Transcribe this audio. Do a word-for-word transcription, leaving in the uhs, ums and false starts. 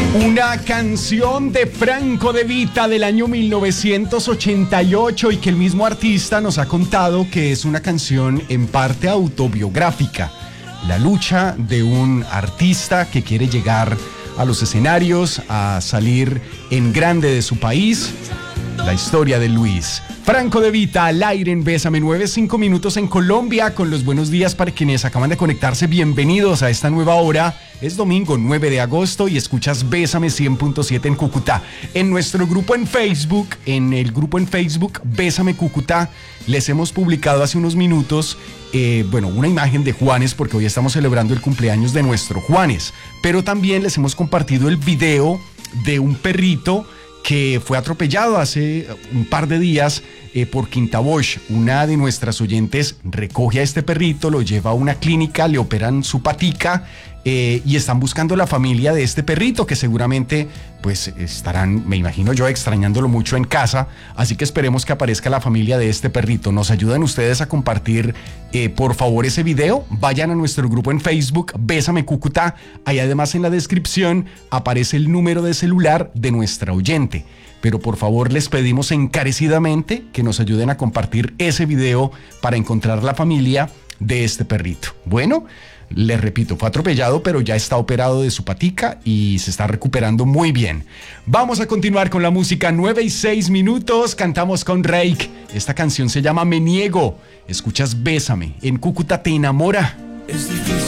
Una canción de Franco De Vita del año mil novecientos ochenta y ocho y que el mismo artista nos ha contado que es una canción en parte autobiográfica. La lucha de un artista que quiere llegar a los escenarios, a salir en grande de su país. La historia de Luis. Franco De Vita al aire en Bésame, nueve, cinco minutos en Colombia, con los buenos días para quienes acaban de conectarse. Bienvenidos a esta nueva hora. Es domingo nueve de agosto y escuchas Bésame cien punto siete en Cúcuta. En nuestro grupo en Facebook, en el grupo en Facebook Bésame Cúcuta, les hemos publicado hace unos minutos, eh, bueno, una imagen de Juanes, porque hoy estamos celebrando el cumpleaños de nuestro Juanes. Pero también les hemos compartido el video de un perrito que fue atropellado hace un par de días eh, por Quinta Bosch. Una de nuestras oyentes recoge a este perrito, lo lleva a una clínica, le operan su patica eh, y están buscando la familia de este perrito, que seguramente pues estarán, me imagino yo, extrañándolo mucho en casa. Así que esperemos que aparezca la familia de este perrito. ¿Nos ayudan ustedes a compartir eh, por favor ese video? Vayan a nuestro grupo en Facebook Bésame Cúcuta. Ahí además en la descripción aparece el número de celular de nuestra oyente. Pero por favor les pedimos encarecidamente que nos ayuden a compartir ese video para encontrar la familia de este perrito. Bueno, les repito, fue atropellado, pero ya está operado de su patica y se está recuperando muy bien. Vamos a continuar con la música. Nueve y seis minutos, cantamos con Reik. Esta canción se llama Me Niego. Escuchas Bésame, en Cúcuta te enamora. Es difícil